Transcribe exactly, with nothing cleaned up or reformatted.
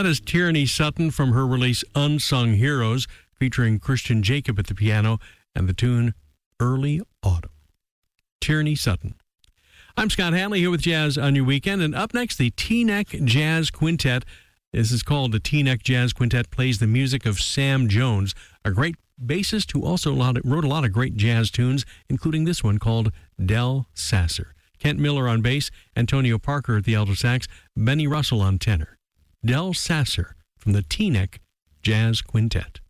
That is Tierney Sutton from her release Unsung Heroes, featuring Christian Jacob at the piano and the tune Early Autumn. Tierney Sutton. I'm Scott Hanley here with Jazz on Your Weekend, and up next, the Teaneck Jazz Quintet. This is called the Teaneck Jazz Quintet, plays the music of Sam Jones, a great bassist who also wrote a lot of great jazz tunes, including this one called Del Sasser. Kent Miller on bass, Antonio Parker at the alto sax, Benny Russell on tenor. Del Sasser from the Teaneck Jazz Quintet.